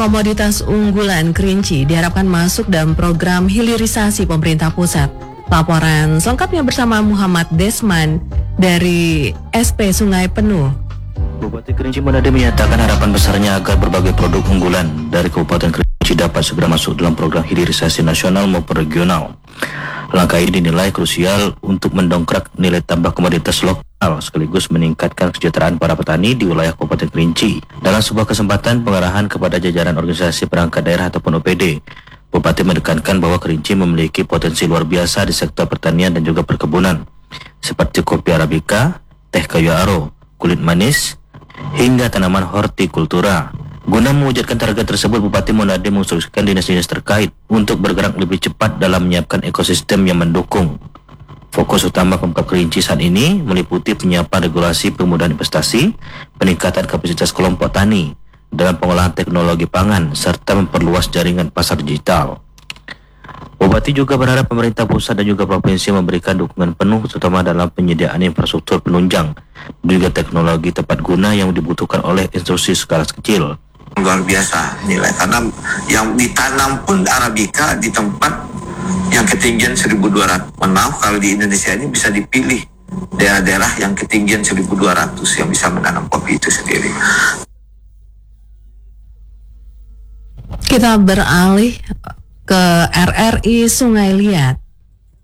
Komoditas unggulan kerinci diharapkan masuk dalam program hilirisasi pemerintah pusat. Laporan selengkapnya bersama Muhammad Desman dari SP Sungai Penuh. Bupati Kerinci Manado menyatakan harapan besarnya agar berbagai produk unggulan dari Kabupaten Kerinci dapat segera masuk dalam program hilirisasi nasional maupun regional. Langkah ini dinilai krusial untuk mendongkrak nilai tambah komoditas lokal sekaligus meningkatkan kesejahteraan para petani di wilayah Kabupaten Kerinci. Dalam sebuah kesempatan pengarahan kepada jajaran organisasi perangkat daerah ataupun OPD, Bupati menekankan bahwa Kerinci memiliki potensi luar biasa di sektor pertanian dan juga perkebunan, seperti kopi arabica, teh kayu aro, kulit manis, hingga tanaman hortikultura. Guna mewujudkan target tersebut, Bupati Manado menginstruksikan dinas-dinas terkait untuk bergerak lebih cepat dalam menyiapkan ekosistem yang mendukung. Fokus utama Pemkab Kerinci saat ini meliputi penyiapan regulasi permudahan investasi, peningkatan kapasitas kelompok tani dalam pengolahan teknologi pangan, serta memperluas jaringan pasar digital. Bupati juga berharap pemerintah pusat dan juga provinsi memberikan dukungan penuh terutama dalam penyediaan infrastruktur penunjang juga teknologi tepat guna yang dibutuhkan oleh industri skala kecil. Luar biasa nilai tanam yang ditanam pun arabica di tempat yang ketinggian 1.200. Maaf, kalau di Indonesia ini bisa dipilih daerah-daerah yang ketinggian 1.200 yang bisa menanam kopi itu sendiri. Kita beralih ke RRI Sungai Liat.